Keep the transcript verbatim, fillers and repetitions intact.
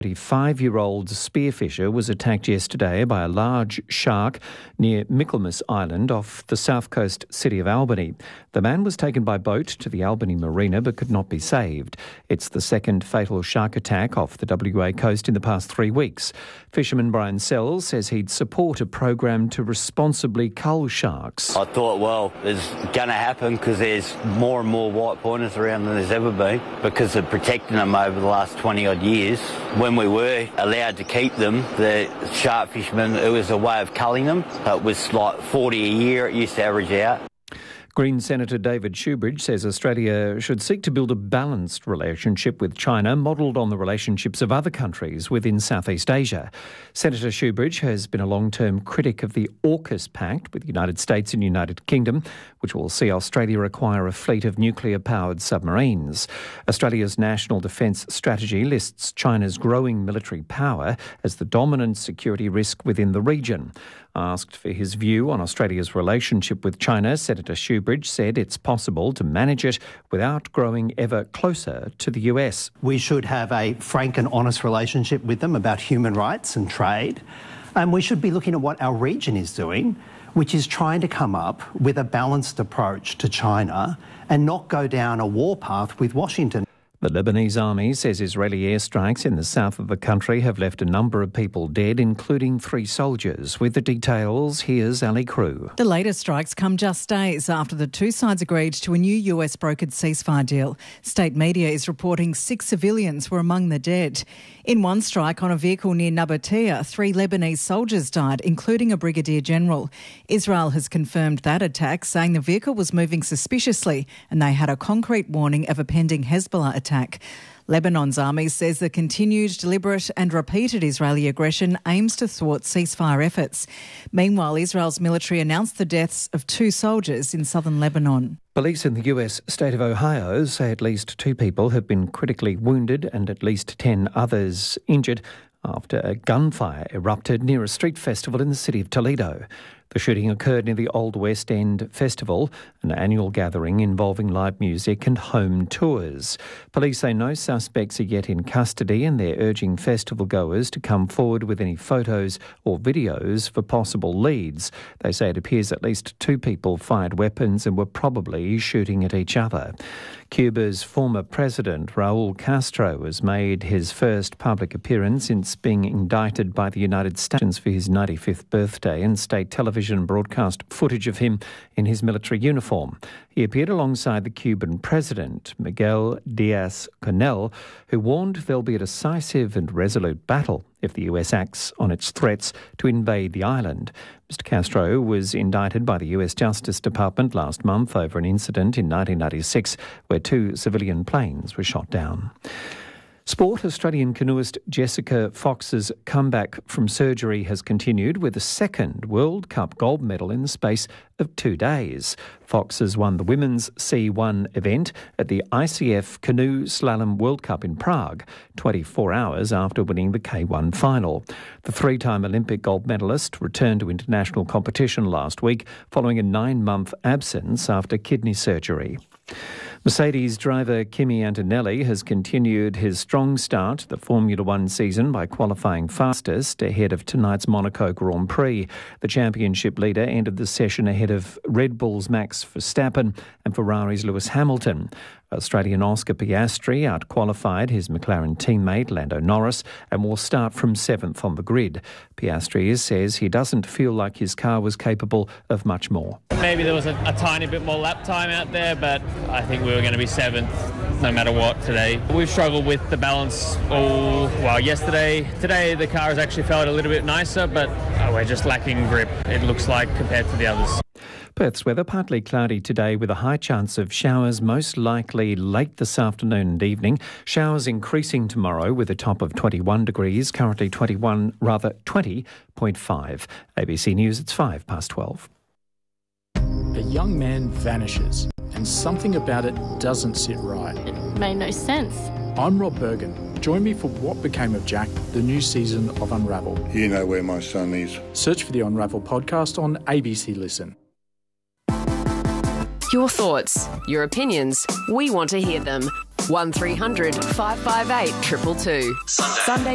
twenty-five-year-old spearfisher was attacked yesterday by a large shark near Michaelmas Island off the south coast city of Albany. The man was taken by boat to the Albany Marina but could not be saved. It's the second fatal shark attack off the W A coast in the past three weeks. Fisherman Brian Sells says he'd support a program to responsibly cull sharks. I thought, well, it's going to happen because there's more and more white pointers around than there's ever been because of protecting them over the last twenty-odd years. When we were allowed to keep them, the shark fishermen, it was a way of culling them. It was like forty a year, it used to average out. Green Senator David Shoebridge says Australia should seek to build a balanced relationship with China, modelled on the relationships of other countries within Southeast Asia. Senator Shoebridge has been a long-term critic of the AUKUS Pact with the United States and United Kingdom, which will see Australia acquire a fleet of nuclear-powered submarines. Australia's National Defence Strategy lists China's growing military power as the dominant security risk within the region. Asked for his view on Australia's relationship with China, Senator Shoebridge said it's possible to manage it without growing ever closer to the U S. We should have a frank and honest relationship with them about human rights and trade. And we should be looking at what our region is doing, which is trying to come up with a balanced approach to China and not go down a warpath with Washington. The Lebanese army says Israeli airstrikes in the south of the country have left a number of people dead, including three soldiers. With the details, here's Ali Crew. The latest strikes come just days after the two sides agreed to a new U S brokered ceasefire deal. State media is reporting six civilians were among the dead. In one strike on a vehicle near Nabatea, three Lebanese soldiers died, including a brigadier general. Israel has confirmed that attack, saying the vehicle was moving suspiciously and they had a concrete warning of a pending Hezbollah attack. Lebanon's army says the continued, deliberate and repeated Israeli aggression aims to thwart ceasefire efforts. Meanwhile, Israel's military announced the deaths of two soldiers in southern Lebanon. Police in the U S state of Ohio say at least two people have been critically wounded and at least ten others injured after a gunfire erupted near a street festival in the city of Toledo. The shooting occurred near the Old West End Festival, an annual gathering involving live music and home tours. Police say no suspects are yet in custody and they're urging festival goers to come forward with any photos or videos for possible leads. They say it appears at least two people fired weapons and were probably shooting at each other. Cuba's former president, Raul Castro, has made his first public appearance since being indicted by the United States for his ninety-fifth birthday, and state television broadcast footage of him in his military uniform. He appeared alongside the Cuban president, Miguel Diaz-Canel, who warned there'll be a decisive and resolute battle if the U S acts on its threats to invade the island. Mister Castro was indicted by the U S Justice Department last month over an incident in nineteen ninety-six where two civilian planes were shot down. Sport. Australian canoeist Jessica Fox's comeback from surgery has continued with a second World Cup gold medal in the space of two days. Fox has won the women's C one event at the I C F Canoe Slalom World Cup in Prague, twenty-four hours after winning the K one final. The three-time Olympic gold medalist returned to international competition last week following a nine-month absence after kidney surgery. Mercedes driver Kimi Antonelli has continued his strong start to the Formula One season by qualifying fastest ahead of tonight's Monaco Grand Prix. The championship leader ended the session ahead of Red Bull's Max Verstappen and Ferrari's Lewis Hamilton. Australian Oscar Piastri outqualified his McLaren teammate Lando Norris and will start from seventh on the grid. Piastri says he doesn't feel like his car was capable of much more. Maybe there was a, a tiny bit more lap time out there, but I think we were going to be seventh no matter what today. We've struggled with the balance all, well, yesterday. Today the car has actually felt a little bit nicer, but uh, we're just lacking grip, it looks like, compared to the others. Perth's weather partly cloudy today with a high chance of showers, most likely late this afternoon and evening. Showers increasing tomorrow with a top of twenty-one degrees, currently twenty-one, rather twenty point five. A B C News, it's five past twelve. A young man vanishes and something about it doesn't sit right. It made no sense. I'm Rob Bergen. Join me for What Became of Jack, the new season of Unravel. You know where my son is. Search for the Unravel podcast on A B C Listen. Your thoughts, your opinions, we want to hear them. one three hundred five five eight two two two. Sunday. Sunday